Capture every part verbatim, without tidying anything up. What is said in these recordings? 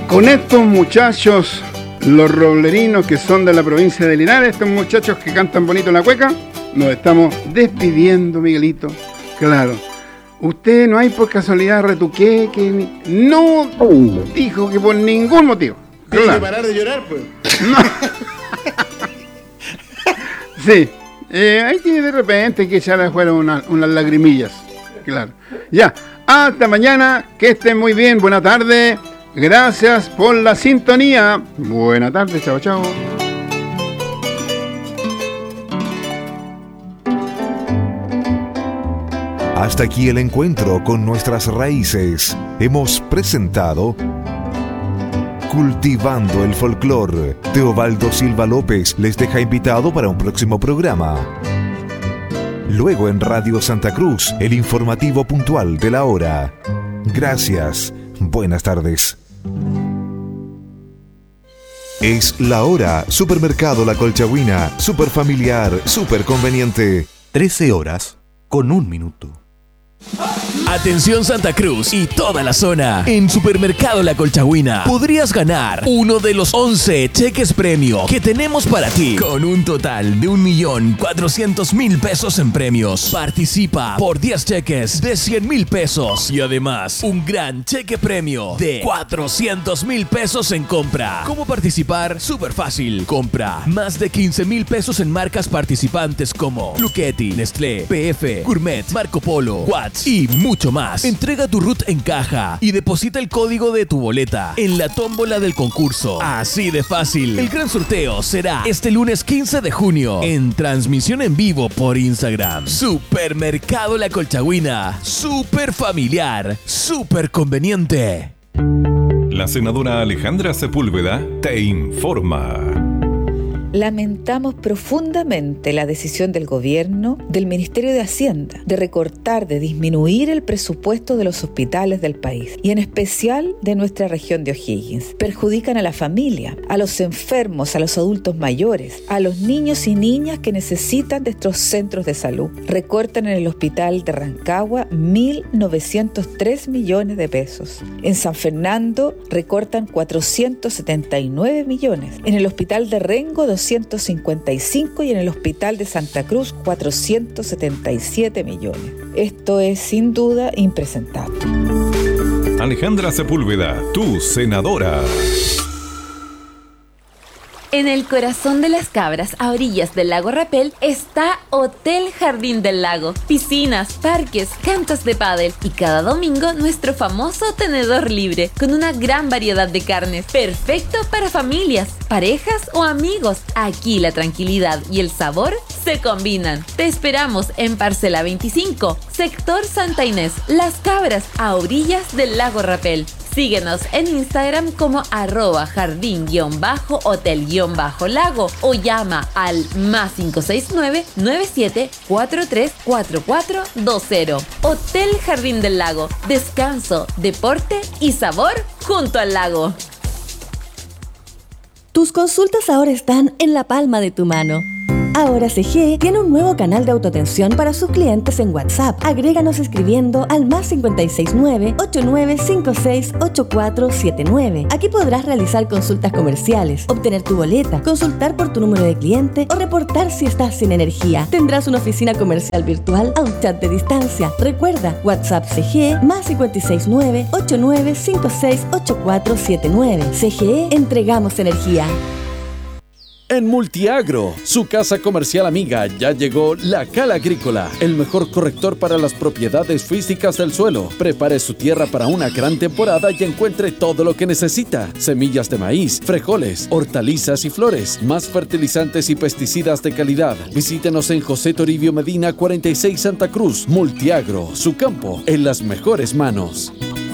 con estos muchachos, los roblerinos que son de la provincia de Linares, estos muchachos que cantan bonito la cueca, nos estamos despidiendo, Miguelito. Claro, usted no hay por casualidad retuqueque, no dijo que por ningún motivo. Tiene Claro. que parar de llorar, pues. No. Sí, eh, ahí tiene de repente que echarle afuera una, unas lagrimillas. Claro. Ya, hasta mañana, que estén muy bien, buena tarde. Gracias por la sintonía. Buena tarde, chao, chao. Hasta aquí el encuentro con nuestras raíces. Hemos presentado Cultivando el Folclor. Teobaldo Silva López les deja invitado para un próximo programa. Luego en Radio Santa Cruz, el informativo puntual de la hora. Gracias. Buenas tardes. Es la hora. Supermercado La Colchagüina. Super familiar, super conveniente. trece horas con un minuto. Atención Santa Cruz y toda la zona. En Supermercado La Colchagüina podrías ganar uno de los once cheques premio que tenemos para ti, con un total de un millón cuatrocientos mil pesos en premios. Participa por diez cheques de cien mil pesos y además un gran cheque premio de cuatrocientos mil pesos en compra. ¿Cómo participar? Súper fácil. Compra más de quince mil pesos en marcas participantes como Lucchetti, Nestlé, P F, Gourmet, Marco Polo, Watts y mucho más. Entrega tu R U T en caja y deposita el código de tu boleta en la tómbola del concurso. Así de fácil. El gran sorteo será este lunes quince de junio en transmisión en vivo por Instagram. Supermercado La Colchagüina. Súper familiar, súper conveniente. La senadora Alejandra Sepúlveda te informa. Lamentamos profundamente la decisión del gobierno, del Ministerio de Hacienda, de recortar, de disminuir el presupuesto de los hospitales del país y en especial de nuestra región de O'Higgins. Perjudican a la familia, a los enfermos, a los adultos mayores, a los niños y niñas que necesitan de estos centros de salud. Recortan en el hospital de Rancagua mil novecientos tres millones de pesos. En San Fernando recortan cuatrocientos setenta y nueve millones. En el hospital de Rengo doscientos cincuenta y cinco y en el hospital de Santa Cruz cuatrocientos setenta y siete millones. Esto es sin duda impresentable. Alejandra Sepúlveda, tu senadora. En el corazón de las cabras, a orillas del lago Rapel, está Hotel Jardín del Lago. Piscinas, parques, canchas de pádel y cada domingo nuestro famoso tenedor libre con una gran variedad de carnes. Perfecto para familias, parejas o amigos. Aquí la tranquilidad y el sabor se combinan. Te esperamos en Parcela veinticinco, sector Santa Inés, Las Cabras, a orillas del lago Rapel. Síguenos en Instagram como arroba jardín-hotel-lago o llama al más cinco seis nueve, nueve siete cuatro tres cuatro cuatro dos cero. Hotel Jardín del Lago. Descanso, deporte y sabor junto al lago. Tus consultas ahora están en la palma de tu mano. Ahora C G tiene un nuevo canal de autoatención para sus clientes en WhatsApp. Agréganos escribiendo al más cinco seis nueve, ocho nueve cinco seis, ocho cuatro siete nueve. Aquí podrás realizar consultas comerciales, obtener tu boleta, consultar por tu número de cliente o reportar si estás sin energía. Tendrás una oficina comercial virtual a un chat de distancia. Recuerda, WhatsApp C G más cinco seis nueve, ocho nueve cinco seis, ocho cuatro siete nueve. C G E, entregamos energía. En Multiagro, su casa comercial amiga, ya llegó la Cal Agrícola, el mejor corrector para las propiedades físicas del suelo. Prepare su tierra para una gran temporada y encuentre todo lo que necesita. Semillas de maíz, frijoles, hortalizas y flores, más fertilizantes y pesticidas de calidad. Visítenos en José Toribio Medina cuarenta y seis Santa Cruz. Multiagro, su campo en las mejores manos.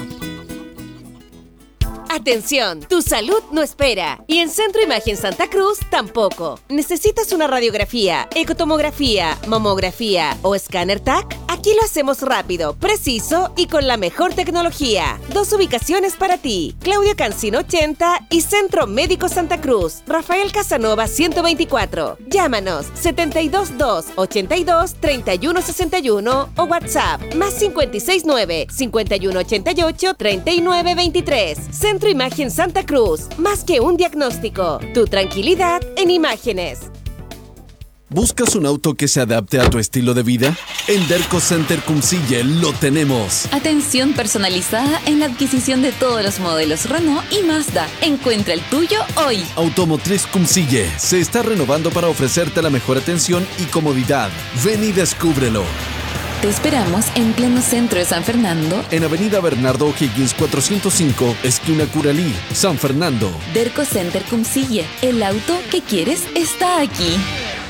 Atención, tu salud no espera. Y en Centro Imagen Santa Cruz tampoco. ¿Necesitas una radiografía, ecotomografía, mamografía o escáner T A C? Aquí Aquí lo hacemos rápido, preciso y con la mejor tecnología. Dos ubicaciones para ti: Claudio Cancino ochenta y Centro Médico Santa Cruz, Rafael Casanova ciento veinticuatro. Llámanos setenta y dos dos, ochenta y dos, treinta y uno sesenta y uno o WhatsApp más cincuenta y seis nueve, cincuenta y uno ochenta y ocho, treinta y nueve veintitrés. Centro Imagen Santa Cruz, más que un diagnóstico, tu tranquilidad en imágenes. ¿Buscas un auto que se adapte a tu estilo de vida? En Derco Center Cumcille lo tenemos. Atención personalizada en la adquisición de todos los modelos Renault y Mazda. Encuentra el tuyo hoy. Automotriz Cumcille se está renovando para ofrecerte la mejor atención y comodidad. Ven y descúbrelo. Te esperamos en pleno centro de San Fernando, en Avenida Bernardo O'Higgins cuatrocientos cinco, esquina Curalí, San Fernando. Derco Center Cumcille. El auto que quieres está aquí.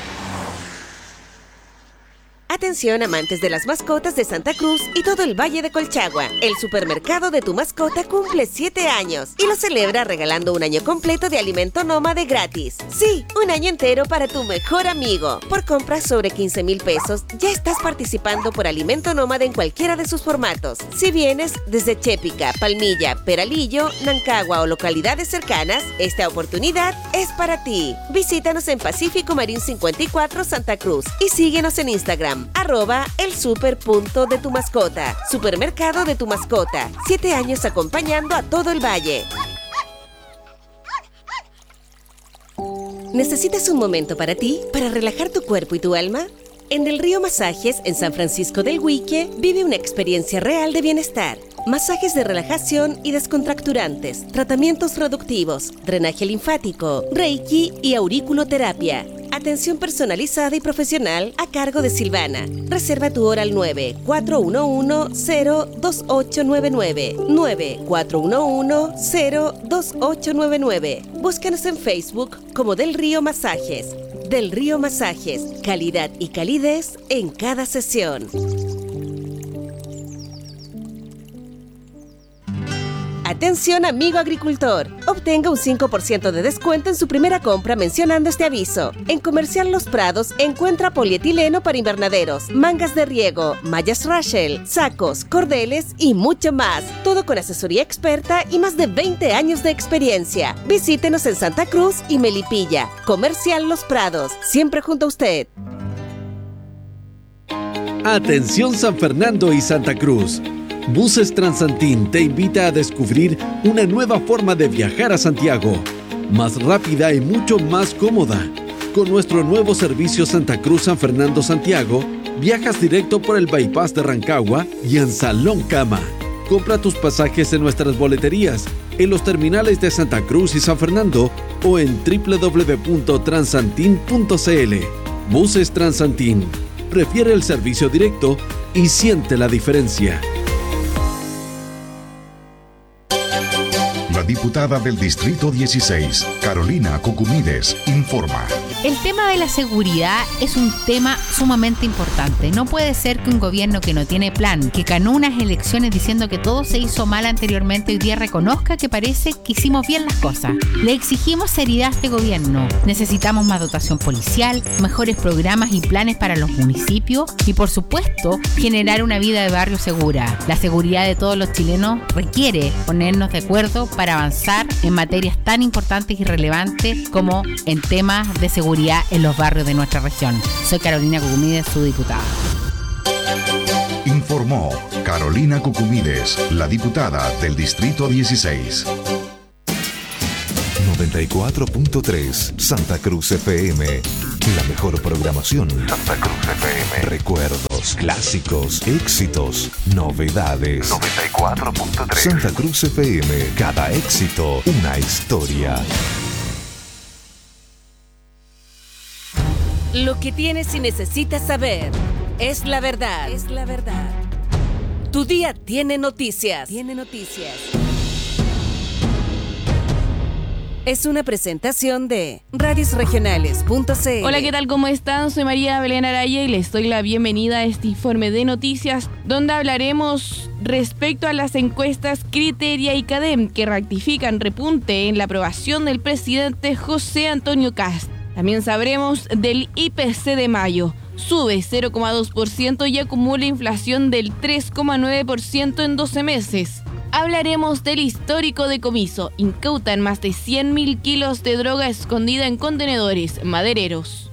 Atención amantes de las mascotas de Santa Cruz y todo el Valle de Colchagua. El supermercado de tu mascota cumple siete años y lo celebra regalando un año completo de alimento nómade gratis. Sí, un año entero para tu mejor amigo. Por compras sobre quince mil pesos ya estás participando por alimento nómade en cualquiera de sus formatos. Si vienes desde Chépica, Palmilla, Peralillo, Nancagua o localidades cercanas, esta oportunidad es para ti. Visítanos en Pacífico Marín cincuenta y cuatro Santa Cruz y síguenos en Instagram. Arroba el super punto de tu mascota. Supermercado de tu mascota. Siete años acompañando a todo el valle. ¿Necesitas un momento para ti? ¿Para relajar tu cuerpo y tu alma? En Del Río Masajes, en San Francisco del Huique, vive una experiencia real de bienestar. Masajes de relajación y descontracturantes, tratamientos reductivos, drenaje linfático, reiki y auriculoterapia. Atención personalizada y profesional a cargo de Silvana. Reserva tu hora al nueve cuatro uno uno, cero dos ocho nueve nueve. nueve cuatro uno uno, cero dos ocho nueve nueve. Búscanos en Facebook como Del Río Masajes. Del Río Masajes, calidad y calidez en cada sesión. Atención amigo agricultor, obtenga un cinco por ciento de descuento en su primera compra mencionando este aviso. En Comercial Los Prados encuentra polietileno para invernaderos, mangas de riego, mallas Rachel, sacos, cordeles y mucho más. Todo con asesoría experta y más de veinte años de experiencia. Visítenos en Santa Cruz y Melipilla. Comercial Los Prados, siempre junto a usted. Atención San Fernando y Santa Cruz. Buses Transantín te invita a descubrir una nueva forma de viajar a Santiago, más rápida y mucho más cómoda. Con nuestro nuevo servicio Santa Cruz San Fernando Santiago, viajas directo por el bypass de Rancagua y en Salón Cama. Compra tus pasajes en nuestras boleterías, en los terminales de Santa Cruz y San Fernando o en doble u doble u doble u punto transantin punto c l. Buses Transantín. Prefiere el servicio directo y siente la diferencia. La diputada del Distrito dieciséis, Carolina Cucumides, informa. El tema de la seguridad es un tema sumamente importante. No puede ser que un gobierno que no tiene plan, que ganó unas elecciones diciendo que todo se hizo mal anteriormente, hoy día reconozca que parece que hicimos bien las cosas. Le exigimos seriedad a este gobierno. Necesitamos más dotación policial, mejores programas y planes para los municipios y, por supuesto, generar una vida de barrio segura. La seguridad de todos los chilenos requiere ponernos de acuerdo para avanzar en materias tan importantes y relevantes como en temas de seguridad en los barrios de nuestra región. Soy Carolina Cucumides, su diputada. Informó Carolina Cucumides, la diputada del Distrito dieciséis. noventa y cuatro punto tres Santa Cruz F M. La mejor programación. Santa Cruz F M. Recuerdos, clásicos, éxitos, novedades. noventa y cuatro punto tres Santa Cruz F M. Cada éxito, una historia. Lo que tienes y necesitas saber es la verdad. Es la verdad. Tu día tiene noticias. Tiene noticias. Es una presentación de radios regionales punto c l. Hola, ¿qué tal? ¿Cómo están? Soy María Belén Araya y les doy la bienvenida a este informe de noticias donde hablaremos respecto a las encuestas Criteria y Cadem que ratifican repunte en la aprobación del presidente José Antonio Kast. También sabremos del I P C de mayo. sube cero coma dos por ciento y acumula inflación del tres coma nueve por ciento en doce meses. Hablaremos del histórico decomiso. Incautan más de cien mil kilos de droga escondida en contenedores madereros.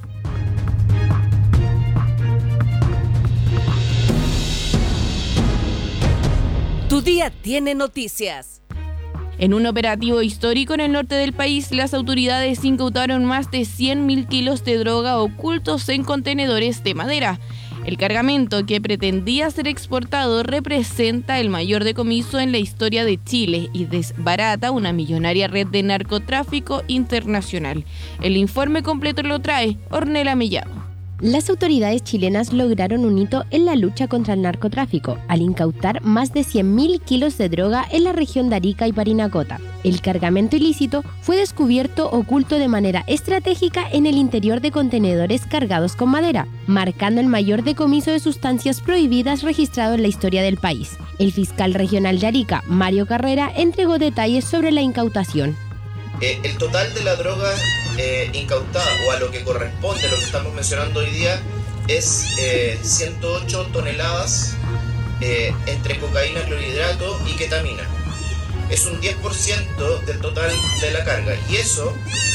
Tu día tiene noticias. En un operativo histórico en el norte del país, las autoridades incautaron más de cien mil kilos de droga ocultos en contenedores de madera. El cargamento, que pretendía ser exportado, representa el mayor decomiso en la historia de Chile y desbarata una millonaria red de narcotráfico internacional. El informe completo lo trae Ornella Mellado. Las autoridades chilenas lograron un hito en la lucha contra el narcotráfico al incautar más de cien mil kilos de droga en la región de Arica y Parinacota. El cargamento ilícito fue descubierto oculto de manera estratégica en el interior de contenedores cargados con madera, marcando el mayor decomiso de sustancias prohibidas registrado en la historia del país. El fiscal regional de Arica, Mario Carrera, entregó detalles sobre la incautación. Eh, el total de la droga eh, incautada, o a lo que corresponde, lo que estamos mencionando hoy día, es eh, ciento ocho toneladas eh, entre cocaína, clorhidrato y ketamina. Es un diez por ciento del total de la carga, y eso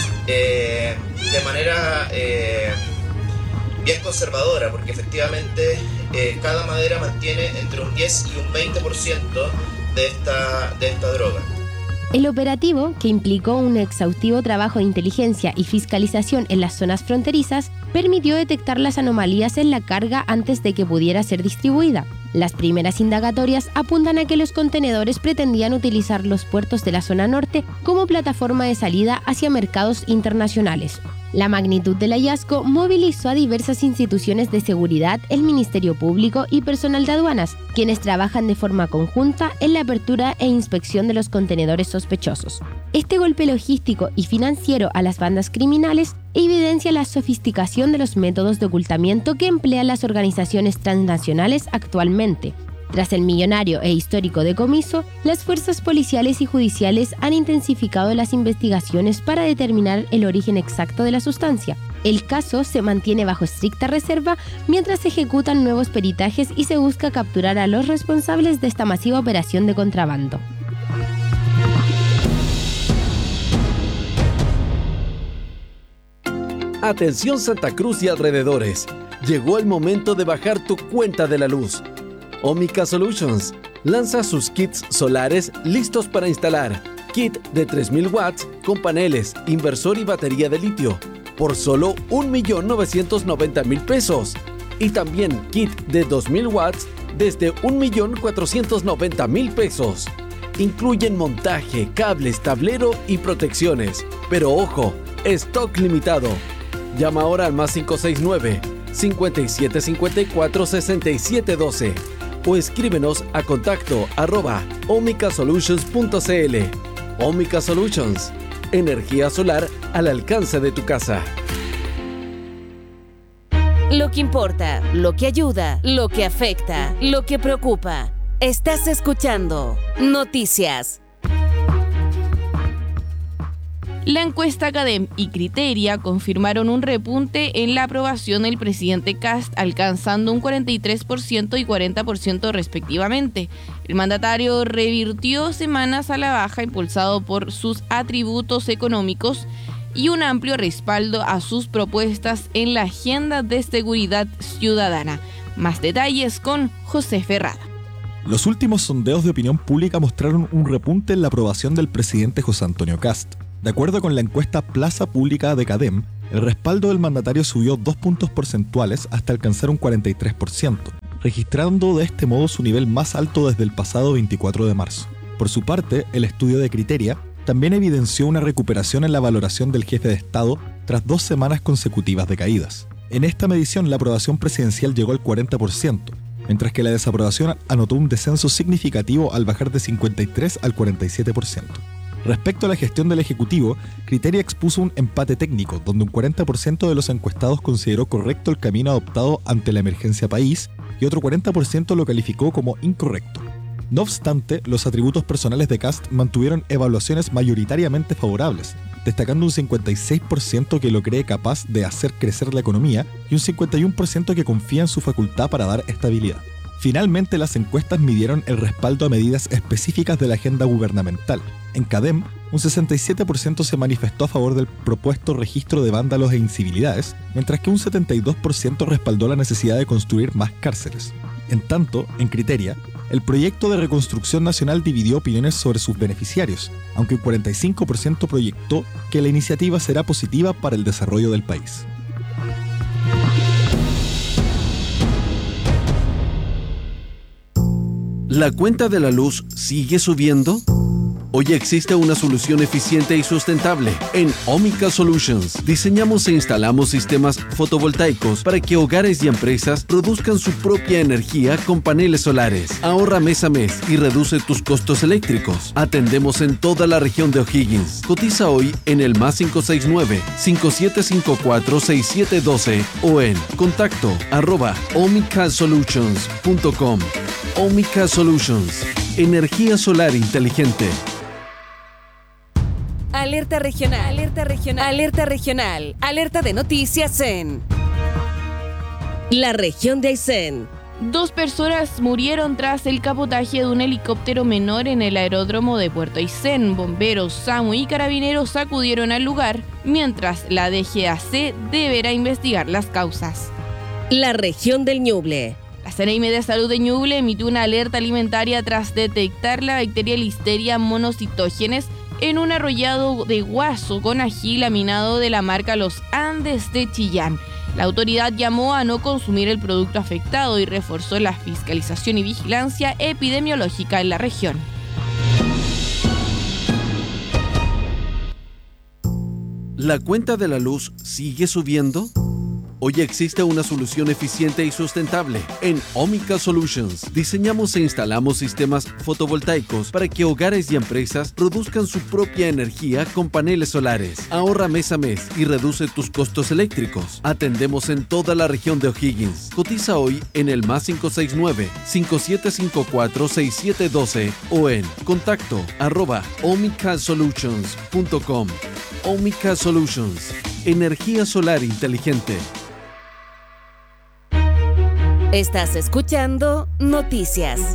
eh, de manera eh, bien conservadora, porque efectivamente eh, cada madera mantiene entre un diez y un veinte por ciento de esta, de esta droga. El operativo, que implicó un exhaustivo trabajo de inteligencia y fiscalización en las zonas fronterizas, permitió detectar las anomalías en la carga antes de que pudiera ser distribuida. Las primeras indagatorias apuntan a que los contenedores pretendían utilizar los puertos de la zona norte como plataforma de salida hacia mercados internacionales. La magnitud del hallazgo movilizó a diversas instituciones de seguridad, el Ministerio Público y personal de aduanas, quienes trabajan de forma conjunta en la apertura e inspección de los contenedores sospechosos. Este golpe logístico y financiero a las bandas criminales evidencia la sofisticación de los métodos de ocultamiento que emplean las organizaciones transnacionales actualmente. Tras el millonario e histórico decomiso, las fuerzas policiales y judiciales han intensificado las investigaciones para determinar el origen exacto de la sustancia. El caso se mantiene bajo estricta reserva mientras se ejecutan nuevos peritajes y se busca capturar a los responsables de esta masiva operación de contrabando. Atención Santa Cruz y alrededores. Llegó el momento de bajar tu cuenta de la luz. Omica Solutions lanza sus kits solares listos para instalar. Kit de tres mil watts con paneles, inversor y batería de litio por solo un millón novecientos noventa mil pesos. Y también kit de dos mil watts desde un millón cuatrocientos noventa mil pesos. Incluyen montaje, cables, tablero y protecciones. Pero ojo, stock limitado. Llama ahora al más cinco seis nueve, cinco siete cinco cuatro, seis siete uno dos o escríbenos a contacto arroba omicasolutions punto cl. Omica Solutions, energía solar al alcance de tu casa. Lo que importa, lo que ayuda, lo que afecta, lo que preocupa. Estás escuchando Noticias. La encuesta CADEM y Criteria confirmaron un repunte en la aprobación del presidente Kast, alcanzando un cuarenta y tres por ciento y cuarenta por ciento respectivamente. El mandatario revirtió semanas a la baja impulsado por sus atributos económicos y un amplio respaldo a sus propuestas en la agenda de seguridad ciudadana. Más detalles con José Ferrada. Los últimos sondeos de opinión pública mostraron un repunte en la aprobación del presidente José Antonio Kast. De acuerdo con la encuesta Plaza Pública de CADEM, el respaldo del mandatario subió dos puntos porcentuales hasta alcanzar un cuarenta y tres por ciento, registrando de este modo su nivel más alto desde el pasado veinticuatro de marzo. Por su parte, el estudio de Criteria también evidenció una recuperación en la valoración del jefe de Estado tras dos semanas consecutivas de caídas. En esta medición, la aprobación presidencial llegó al cuarenta por ciento, mientras que la desaprobación anotó un descenso significativo al bajar de cincuenta y tres al cuarenta y siete por ciento. Respecto a la gestión del Ejecutivo, Criteria expuso un empate técnico, donde un cuarenta por ciento de los encuestados consideró correcto el camino adoptado ante la emergencia país y otro cuarenta por ciento lo calificó como incorrecto. No obstante, los atributos personales de Kast mantuvieron evaluaciones mayoritariamente favorables, destacando un cincuenta y seis por ciento que lo cree capaz de hacer crecer la economía y un cincuenta y uno por ciento que confía en su facultad para dar estabilidad. Finalmente, las encuestas midieron el respaldo a medidas específicas de la agenda gubernamental. En CADEM, un sesenta y siete por ciento se manifestó a favor del propuesto registro de vándalos e incivilidades, mientras que un setenta y dos por ciento respaldó la necesidad de construir más cárceles. En tanto, en Criteria, el proyecto de reconstrucción nacional dividió opiniones sobre sus beneficiarios, aunque un cuarenta y cinco por ciento proyectó que la iniciativa será positiva para el desarrollo del país. ¿La cuenta de la luz sigue subiendo? Hoy existe una solución eficiente y sustentable. En Omica Solutions diseñamos e instalamos sistemas fotovoltaicos para que hogares y empresas produzcan su propia energía con paneles solares. Ahorra mes a mes y reduce tus costos eléctricos. Atendemos en toda la región de O'Higgins. Cotiza hoy en el más cinco seis nueve, cinco siete cinco cuatro, seis siete uno dos o en contacto arroba omicasolutions punto com. Omica Solutions. Energía solar inteligente. Alerta regional, alerta regional, alerta regional, alerta de noticias en la región de Aysén. Dos personas murieron tras el capotaje de un helicóptero menor en el aeródromo de Puerto Aysén. Bomberos, SAMU y carabineros acudieron al lugar, mientras la D G A C deberá investigar las causas. La región del Ñuble. La C N I M de Salud de Ñuble emitió una alerta alimentaria tras detectar la bacteria Listeria monocitógenes en un arrollado de guaso con ají laminado de la marca Los Andes de Chillán. La autoridad llamó a no consumir el producto afectado y reforzó la fiscalización y vigilancia epidemiológica en la región. ¿La cuenta de la luz sigue subiendo? Hoy existe una solución eficiente y sustentable. En Omica Solutions diseñamos e instalamos sistemas fotovoltaicos para que hogares y empresas produzcan su propia energía con paneles solares. Ahorra mes a mes y reduce tus costos eléctricos. Atendemos en toda la región de O'Higgins. Cotiza hoy en el más cinco seis nueve, cinco siete cinco cuatro, seis siete uno dos o en contacto arroba omicasolutions punto com. Omica Solutions. Energía solar inteligente. Estás escuchando Noticias.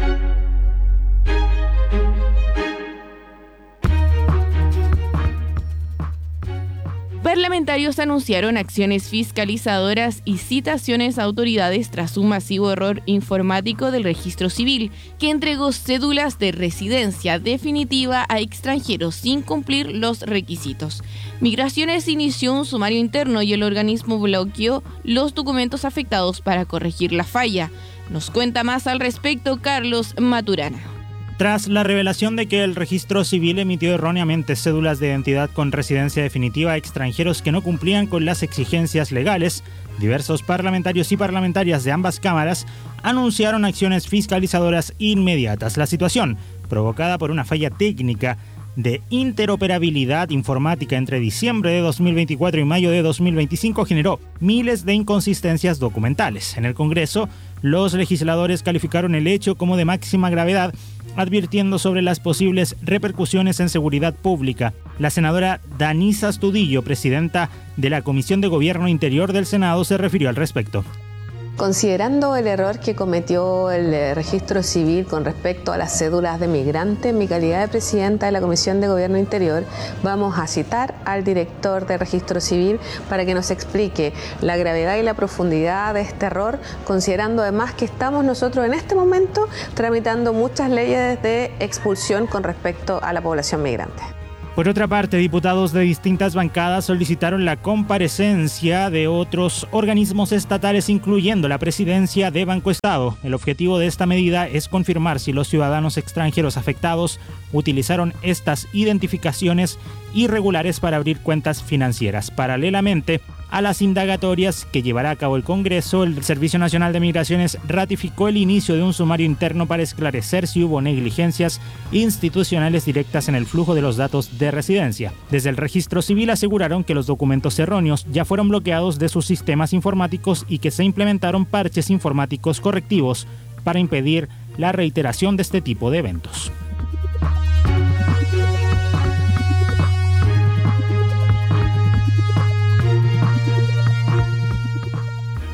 Parlamentarios anunciaron acciones fiscalizadoras y citaciones a autoridades tras un masivo error informático del registro civil que entregó cédulas de residencia definitiva a extranjeros sin cumplir los requisitos. Migraciones inició un sumario interno y el organismo bloqueó los documentos afectados para corregir la falla. Nos cuenta más al respecto Carlos Maturana. Tras la revelación de que el registro civil emitió erróneamente cédulas de identidad con residencia definitiva a extranjeros que no cumplían con las exigencias legales, diversos parlamentarios y parlamentarias de ambas cámaras anunciaron acciones fiscalizadoras inmediatas. La situación, provocada por una falla técnica de interoperabilidad informática entre diciembre de dos mil veinticuatro y mayo de dos mil veinticinco, generó miles de inconsistencias documentales. En el Congreso, los legisladores calificaron el hecho como de máxima gravedad, advirtiendo sobre las posibles repercusiones en seguridad pública. La senadora Danisa Astudillo, presidenta de la Comisión de Gobierno Interior del Senado, se refirió al respecto. Considerando el error que cometió el registro civil con respecto a las cédulas de migrante, en mi calidad de presidenta de la Comisión de Gobierno Interior, vamos a citar al director de registro civil para que nos explique la gravedad y la profundidad de este error, considerando además que estamos nosotros en este momento tramitando muchas leyes de expulsión con respecto a la población migrante. Por otra parte, diputados de distintas bancadas solicitaron la comparecencia de otros organismos estatales, incluyendo la presidencia de Banco Estado. El objetivo de esta medida es confirmar si los ciudadanos extranjeros afectados utilizaron estas identificaciones irregulares para abrir cuentas financieras. Paralelamente a las indagatorias que llevará a cabo el Congreso, el Servicio Nacional de Migraciones ratificó el inicio de un sumario interno para esclarecer si hubo negligencias institucionales directas en el flujo de los datos de residencia. Desde el registro civil aseguraron que los documentos erróneos ya fueron bloqueados de sus sistemas informáticos y que se implementaron parches informáticos correctivos para impedir la reiteración de este tipo de eventos.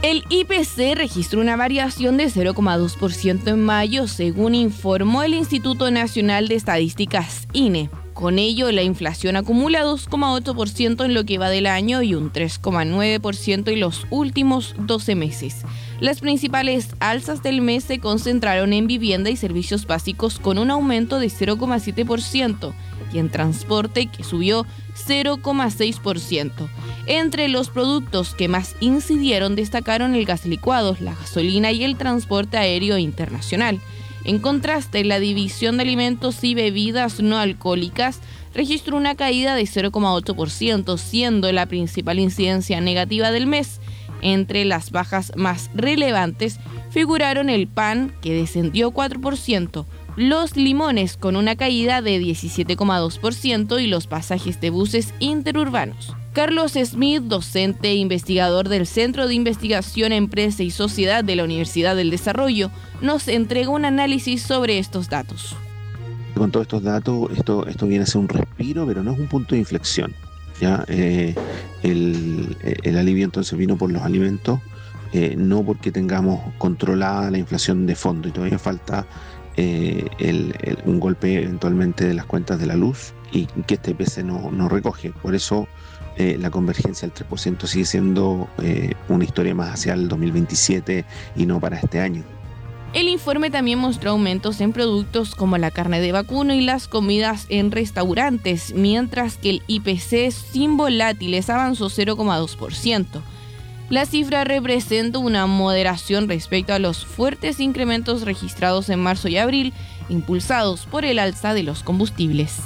El I P C registró una variación de cero coma dos por ciento en mayo, según informó el Instituto Nacional de Estadísticas, I N E. Con ello, la inflación acumula dos coma ocho por ciento en lo que va del año y un tres coma nueve por ciento en los últimos doce meses. Las principales alzas del mes se concentraron en vivienda y servicios básicos con un aumento de cero coma siete por ciento y en transporte, que subió cero coma seis por ciento. Entre los productos que más incidieron destacaron el gas licuado, la gasolina y el transporte aéreo internacional. En contraste, la división de alimentos y bebidas no alcohólicas registró una caída de cero coma ocho por ciento, siendo la principal incidencia negativa del mes. Entre las bajas más relevantes figuraron el pan, que descendió cuatro por ciento, los limones con una caída de diecisiete coma dos por ciento y los pasajes de buses interurbanos. Carlos Smith, docente e investigador del Centro de Investigación Empresa y Sociedad de la Universidad del Desarrollo, nos entrega un análisis sobre estos datos. Con todos estos datos, esto, esto viene a ser un respiro, pero no es un punto de inflexión. ¿Ya? Eh, el, el alivio entonces vino por los alimentos, eh, no porque tengamos controlada la inflación de fondo, y todavía falta eh, el, el, un golpe eventualmente de las cuentas de la luz y que este I P C no, no recoge. Por eso eh, la convergencia del tres por ciento sigue siendo eh, una historia más hacia el dos mil veintisiete y no para este año. El informe también mostró aumentos en productos como la carne de vacuno y las comidas en restaurantes, mientras que el I P C sin volátiles avanzó cero coma dos por ciento. La cifra representa una moderación respecto a los fuertes incrementos registrados en marzo y abril, impulsados por el alza de los combustibles.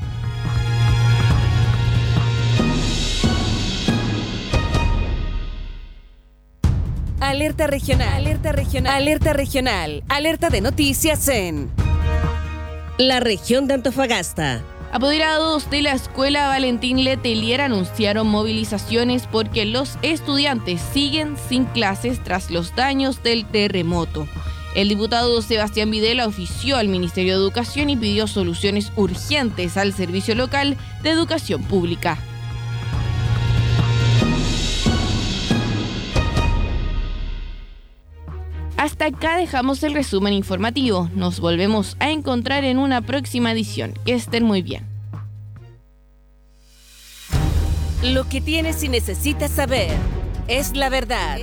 Alerta regional, alerta regional, alerta regional, alerta de noticias en la región de Antofagasta. Apoderados de la escuela Valentín Letelier anunciaron movilizaciones porque los estudiantes siguen sin clases tras los daños del terremoto. El diputado Sebastián Videla ofició al Ministerio de Educación y pidió soluciones urgentes al Servicio Local de Educación Pública. Hasta acá dejamos el resumen informativo. Nos volvemos a encontrar en una próxima edición. Que estén muy bien. Lo que tienes y necesitas saber es la verdad.